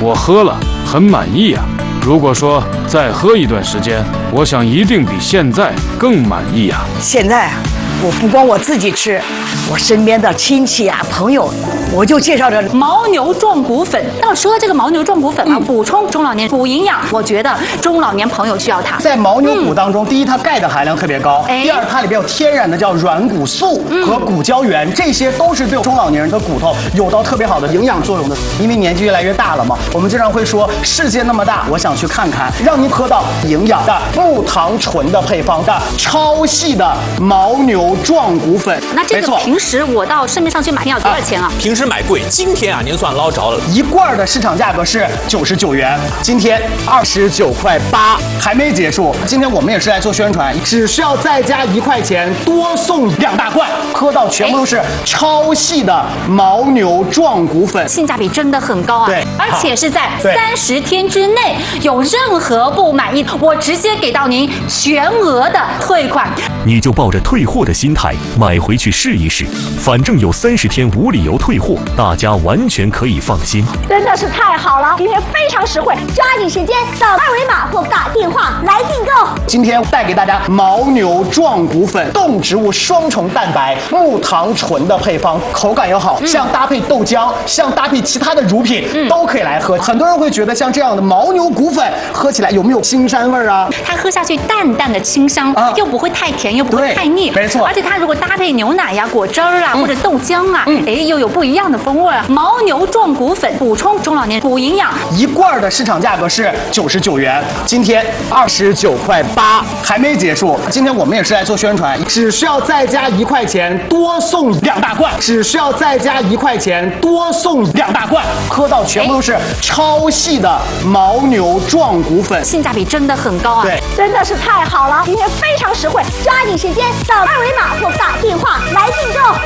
我喝了很满意啊。如果说再喝一段时间，我想一定比现在更满意啊。 现在啊，我不光我自己吃，我身边的亲戚啊、朋友，我就介绍这牦牛壮骨粉。要说这个牦牛壮骨粉啊，补充中老年补营养，我觉得中老年朋友需要它。 在牦牛骨当中，第一，它钙的含量特别高；第二，它里边有天然的叫软骨素和骨胶原，这些都是对中老年人的骨头有到特别好的营养作用的。因为年纪越来越大了嘛，我们经常会说世界那么大，我想去看看，让您喝到营养的木糖醇的配方的超细的牦牛壮骨粉。 那这个平时我到市面上去买要多少钱啊？ 平时买贵，今天啊您算捞着了。 一罐的市场价格是99元，今天29.8块，还没结束。今天我们也是来做宣传，只需要再加1块钱，多送2大罐，喝到全部都是超细的牦牛壮骨粉， 性价比真的很高啊！ 对， 而且是在30天之内，有任何不满意，我直接给到您全额的退款。 你就抱着退货的心态买回去试一试，反正有30天无理由退货，大家完全可以放心。 真的是太好了，今天非常实惠，抓紧时间扫2维码或打电话来订购。 今天带给大家牦牛壮骨粉，动植物双重蛋白、木糖醇的配方，口感又好，像搭配豆浆，像搭配其他的乳品，都可以来喝。很多人会觉得像这样的牦牛骨粉喝起来有没有青山味啊？ 它喝下去淡淡的清香，又不会太甜，又不会太腻， 没错。 而且它如果搭配牛奶呀、果汁儿啊或者豆浆啊，又有不一样的风味啊。牦牛壮骨粉补充中老年补营养， 一罐的市场价格是99元，今天29.8块，还没结束。今天我们也是来做宣传，只需要再加1块钱，多送2大罐，只需要再加1块钱，多送2大罐，喝到全部都是超细的牦牛壮骨粉， 性价比真的很高啊！ 对， 真的是太好了，今天非常实惠，抓紧时间扫2维码或打电话来订购。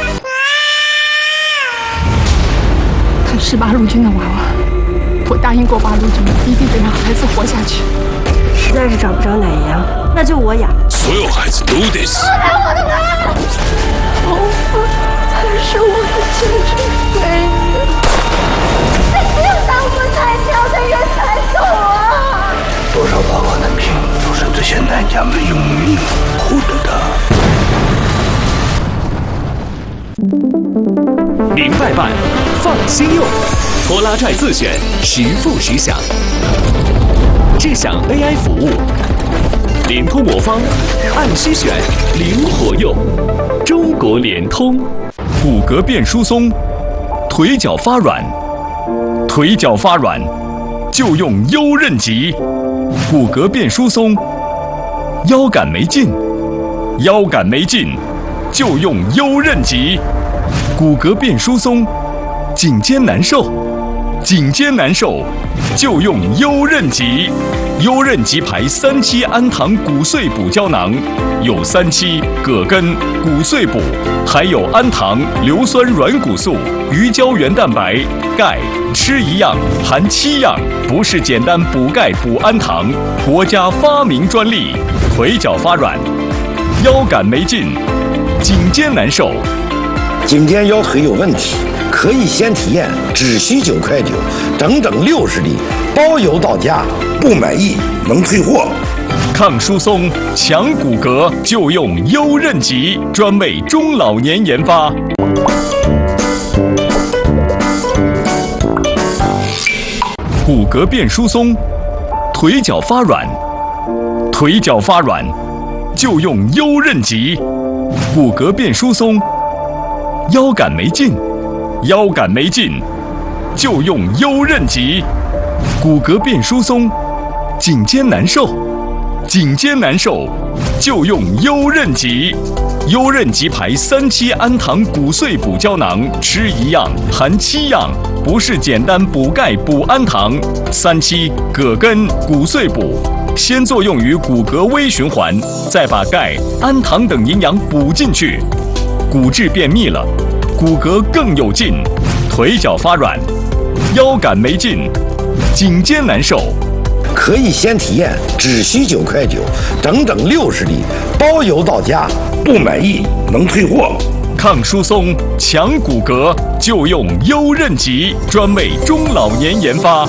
他是八路军的娃娃，我答应过八路军，一定得让孩子活下去。 实在是找不着奶羊，那就我养。 所有孩子都得死。 我的妈！头发才是我的青春岁月。 只有当不太漂的人才懂啊！ 多少爸爸的命都是这些男家们用命获得的。 明白办，放心用，拖拉拽自选，实付实享。智享 AI 服务，联通魔方，按需选，灵活用。中国联通。骨骼变疏松，腿脚发软，腿脚发软就用优韧极。骨骼变疏松，腰杆没劲，腰杆没劲就用优韧极。骨骼变疏松，颈肩难受，颈肩难受就用优韧极。优韧极牌3期氨糖骨碎补胶囊，有3期、葛根、骨碎补，还有氨糖、硫酸软骨素、鱼胶原蛋白、钙，吃一样含7样，不是简单补钙补氨糖，国家发明专利。腿脚发软，腰杆没劲，颈肩难受。 今天腰腿有问题，可以先体验，只需9.9块，整整60粒，包邮到家，不满意能退货。 抗疏松、强骨骼就用优韧极，专为中老年研发。骨骼变疏松，腿脚发软，腿脚发软就用优韧极。骨骼变疏松，腰杆没劲，腰杆没劲就用优韧极。骨骼变疏松，颈肩难受，颈肩难受就用优韧极。优韧极牌3期氨糖骨碎补胶囊，吃一样含7样，不是简单补钙补氨糖。3期、葛根、骨碎补，先作用于骨骼微循环，再把钙、氨糖等营养补进去，骨质变密了，骨骼更有劲，腿脚发软，腰杆没劲，颈肩难受。 可以先体验，只需9.9块，整整60粒，包邮到家，不满意能退货。 抗疏松、强骨骼就用优韧极，专为中老年研发。